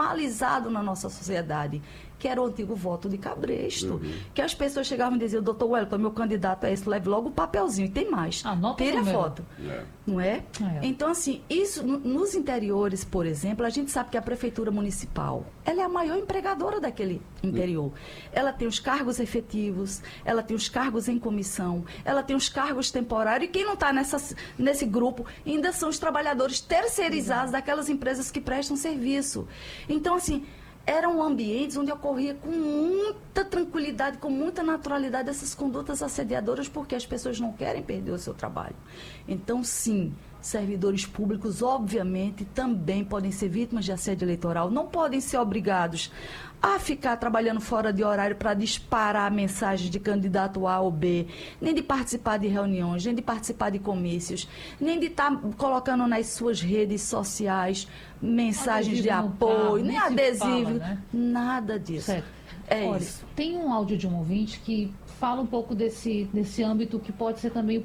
enraizado na nossa sociedade, que era o antigo voto de cabresto. Que as pessoas chegavam e diziam, doutor Wellington, meu candidato é esse, leve logo o papelzinho, e tem mais. Tire a foto. Não é? Então, assim, isso, nos interiores, por exemplo, a gente sabe que a prefeitura municipal, ela é a maior empregadora daquele interior. Ela tem os cargos efetivos, ela tem os cargos em comissão, ela tem os cargos temporários, e quem não está nesse grupo ainda são os trabalhadores terceirizados daquelas empresas que prestam serviço. Então, assim, eram ambientes onde ocorria com muita tranquilidade, com muita naturalidade essas condutas assediadoras, porque as pessoas não querem perder o seu trabalho. Então, sim, servidores públicos, obviamente, também podem ser vítimas de assédio eleitoral, não podem ser obrigados a ficar trabalhando fora de horário para disparar mensagens de candidato A ou B, nem de participar de reuniões, nem de participar de comícios, nem de estar colocando nas suas redes sociais mensagens de apoio, nem adesivo, né? Nada disso. Certo. É Olha, isso. Tem um áudio de um ouvinte que fala um pouco desse âmbito que pode ser também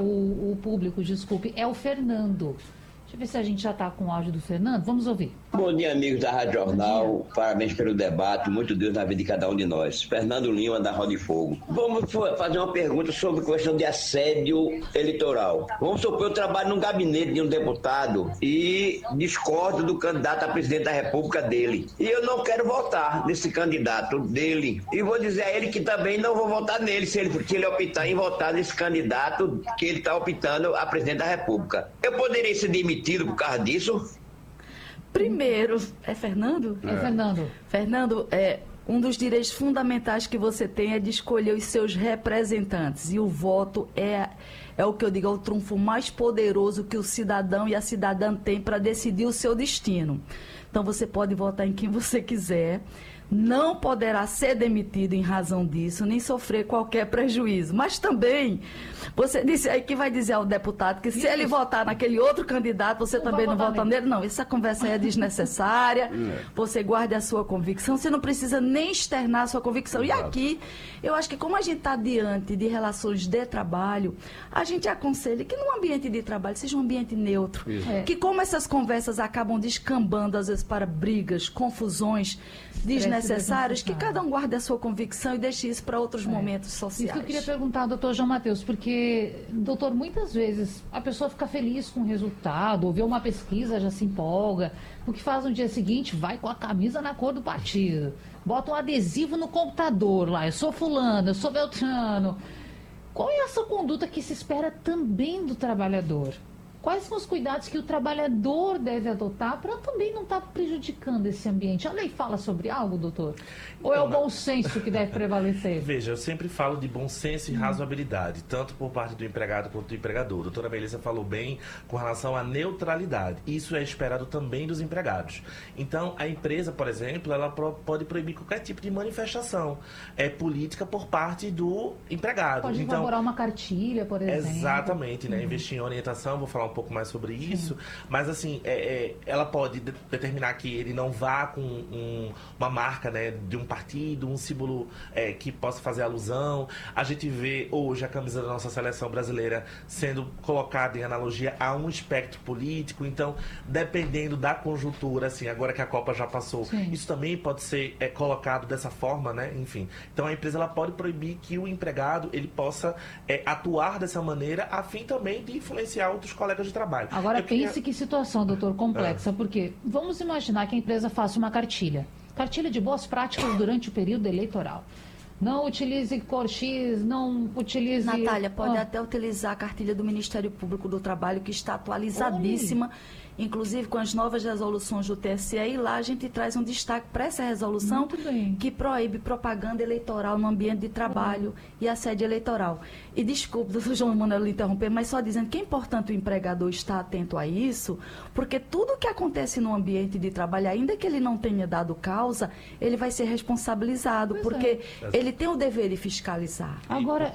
o público, desculpe, é o Fernando. Deixa eu ver se a gente já está com o áudio do Fernando. Vamos ouvir. Bom dia, amigos da Rádio Jornal. Parabéns pelo debate. Muito Deus na vida de cada um de nós. Fernando Lima, da Roda de Fogo. Vamos fazer uma pergunta sobre questão de assédio eleitoral. Vamos supor que eu trabalho num gabinete de um deputado e discordo do candidato a presidente da República dele. E eu não quero votar nesse candidato dele. E vou dizer a ele que também não vou votar nele se ele optar em votar nesse candidato que ele está optando a presidente da República. Eu poderia ser demitido por causa disso? Primeiro, é Fernando? É Fernando. Fernando, um dos direitos fundamentais que você tem é de escolher os seus representantes. E o voto é o que eu digo, é o trunfo mais poderoso que o cidadão e a cidadã têm para decidir o seu destino. Então, você pode votar em quem você quiser. Não poderá ser demitido em razão disso, nem sofrer qualquer prejuízo. Mas também, você disse aí que vai dizer ao deputado que se ele votar naquele outro candidato, você também não vota nele. Não, essa conversa aí é desnecessária. Você guarde a sua convicção, você não precisa nem externar a sua convicção. Exato. E aqui, eu acho que como a gente está diante de relações de trabalho, a gente aconselha que no ambiente de trabalho seja um ambiente neutro. Que como essas conversas acabam descambando, às vezes, para brigas, confusões desnecessárias, que cada um guarde a sua convicção e deixe isso para outros momentos sociais. Isso que eu queria perguntar ao doutor João Matheus, porque, doutor, muitas vezes a pessoa fica feliz com o resultado, ou vê uma pesquisa, já se empolga, o que faz no dia seguinte, vai com a camisa na cor do partido, bota um adesivo no computador lá, eu sou fulano, eu sou beltrano. Qual é essa conduta que se espera também do trabalhador? Quais são os cuidados que o trabalhador deve adotar para também não estar prejudicando esse ambiente? A lei fala sobre algo, doutor? Ou é o bom senso que deve prevalecer? Veja, eu sempre falo de bom senso e razoabilidade, tanto por parte do empregado quanto do empregador. A doutora Melissa falou bem com relação à neutralidade. Isso é esperado também dos empregados. Então, a empresa, por exemplo, ela pode proibir qualquer tipo de manifestação política por parte do empregado. Pode elaborar uma cartilha, por exemplo. Exatamente, né? Investir em orientação, vou falar um pouco mais sobre isso, mas assim, ela pode determinar que ele não vá com uma marca, né, de um partido, um símbolo que possa fazer alusão. A gente vê hoje a camisa da nossa seleção brasileira sendo colocada em analogia a um espectro político, então, dependendo da conjuntura, assim, agora que a Copa já passou, isso também pode ser colocado dessa forma, né, enfim. Então, a empresa ela pode proibir que o empregado ele possa atuar dessa maneira, a fim também de influenciar outros colegas de trabalho. Agora pense que situação, doutor, complexa, porque vamos imaginar que a empresa faça uma cartilha de boas práticas durante o período eleitoral. Não utilize cor X, não utilize... Natália, pode até utilizar a cartilha do Ministério Público do Trabalho, que está atualizadíssima, inclusive com as novas resoluções do TSE, e lá a gente traz um destaque para essa resolução que proíbe propaganda eleitoral no ambiente de trabalho e assédio eleitoral. E desculpe, doutor João Manuel, interromper, mas só dizendo que é importante o empregador estar atento a isso, porque tudo que acontece no ambiente de trabalho, ainda que ele não tenha dado causa, ele vai ser responsabilizado, porque ele tem o dever de fiscalizar. Agora,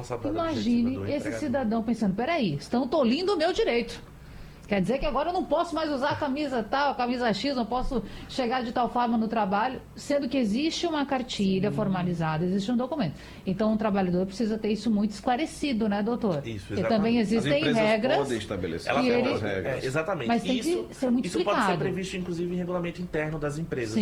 imagine esse cidadão pensando, peraí, estão tolindo o meu direito. Quer dizer que agora eu não posso mais usar a camisa tal, a camisa X, não posso chegar de tal forma no trabalho, sendo que existe uma cartilha formalizada, existe um documento. Então, o trabalhador precisa ter isso muito esclarecido, né, doutor? Isso, porque também existem regras. Podem estabelecer regras. Exatamente. Mas tem que ser muito isso explicado. pode ser previsto, inclusive, em regulamento interno das empresas.